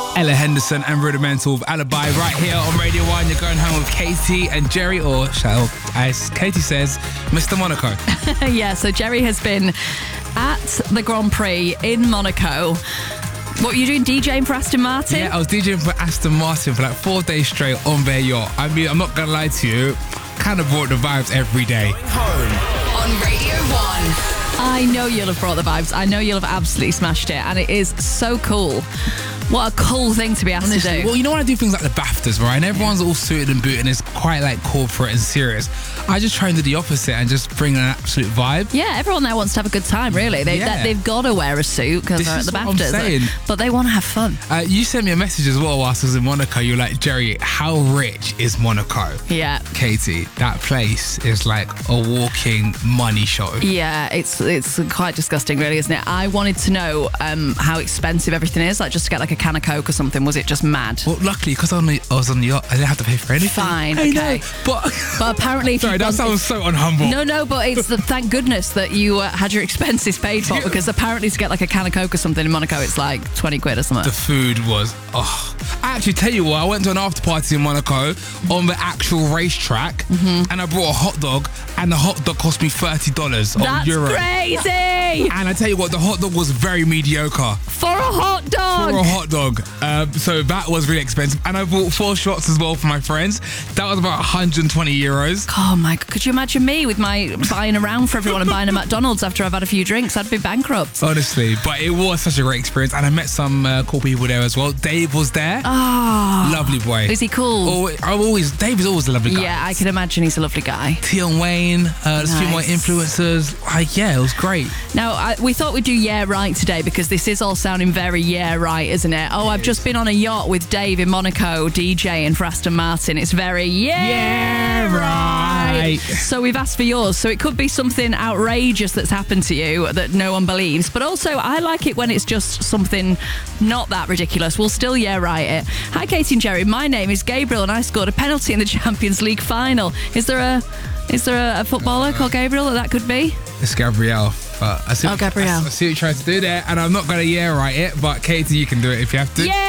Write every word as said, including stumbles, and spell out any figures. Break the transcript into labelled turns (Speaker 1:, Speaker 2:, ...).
Speaker 1: Ella Henderson and Rudimental with Alibi right here on Radio one. You're going home with Katie and Jerry, or shall, as Katie says, Mister Monaco.
Speaker 2: Yeah, so Jerry has been at the Grand Prix in Monaco. What were you doing, DJing for Aston Martin?
Speaker 1: Yeah, I was DJing for Aston Martin for like four days straight on their yacht. I mean, I'm not going to lie to you, kind of brought the vibes every day.
Speaker 3: Home on Radio one.
Speaker 2: I know you'll have brought the vibes. I know you'll have absolutely smashed it. And it is so cool. What a cool thing to be asked
Speaker 1: Honestly,
Speaker 2: to do.
Speaker 1: well, you know when I do things like the BAFTAs, right? And everyone's all suited and booted and it's quite like corporate and serious. I just try and do the opposite and just bring an absolute vibe.
Speaker 2: Yeah, everyone there wants to have a good time, really. They,
Speaker 1: Yeah.
Speaker 2: that, they've got to wear a suit because
Speaker 1: This
Speaker 2: they're at
Speaker 1: is
Speaker 2: the
Speaker 1: what I'm
Speaker 2: BAFTAs.
Speaker 1: saying.
Speaker 2: But they want to have fun.
Speaker 1: Uh, you sent me a message as well whilst I was in Monaco. You were like, Jerry, how rich is Monaco?
Speaker 2: Yeah.
Speaker 1: Katie, that place is like a walking money show.
Speaker 2: Yeah, it's it's quite disgusting, really, isn't it? I wanted to know um, how expensive everything is, like just to get like a can of Coke or something. Was it just mad?
Speaker 1: Well, luckily, because I was on the yacht, I didn't have to pay for anything.
Speaker 2: Fine,
Speaker 1: I
Speaker 2: okay.
Speaker 1: know, but
Speaker 2: But apparently, if
Speaker 1: sorry,
Speaker 2: you've
Speaker 1: that
Speaker 2: gone-
Speaker 1: sounds so unhumble.
Speaker 2: No, no, but it's the thank goodness that you uh, had your expenses paid for, because apparently to get like a can of Coke or something in Monaco, it's like twenty quid or something.
Speaker 1: The food was, oh. I actually tell you what, I went to an after party in Monaco on the actual racetrack,
Speaker 2: Mm-hmm.
Speaker 1: and I brought a hot dog, and the hot dog cost me thirty dollars on
Speaker 2: That's
Speaker 1: Euro.
Speaker 2: crazy!
Speaker 1: And I tell you what, the hot dog was very mediocre.
Speaker 2: For a hot dog!
Speaker 1: For a hot dog. Um, so that was really expensive. And I bought four shots as well for my friends. That was about one hundred twenty euros.
Speaker 2: Oh my God, could you imagine me with my buying around for everyone and buying a McDonald's after I've had a few drinks? I'd be bankrupt.
Speaker 1: Honestly, but it was such a great experience. And I met some uh, cool people there as well. Dave was there.
Speaker 2: Oh.
Speaker 1: Lovely boy.
Speaker 2: Is he cool?
Speaker 1: Oh, I'm always, Dave is always a lovely guy.
Speaker 2: Yeah, I can imagine he's a lovely guy.
Speaker 1: Tion Wayne, uh, there's a few more
Speaker 2: Nice.
Speaker 1: influencers. Like, yeah, it was great.
Speaker 2: Now, I, we thought we'd do Yeah Right today because this is all sounding very Yeah Right, isn't it? Oh, I've just been on a yacht with Dave in Monaco DJing for Aston Martin. It's very Yeah,
Speaker 1: Yeah right.
Speaker 2: So we've asked for yours. So it could be something outrageous that's happened to you that no one believes. But also, I like it when it's just something not that ridiculous. We'll still Yeah Right it. Hi, Katie and Jerry. My name is Gabriel and I scored a penalty in the Champions League final. Is there a... Is there a, a footballer called Gabriel that that could be?
Speaker 1: It's Gabrielle. But I see,
Speaker 2: Oh, Gabrielle.
Speaker 1: I, I see what you're trying to do there, and I'm not going to yeah right it, but Katie, you can do it if you have to.
Speaker 2: Yeah!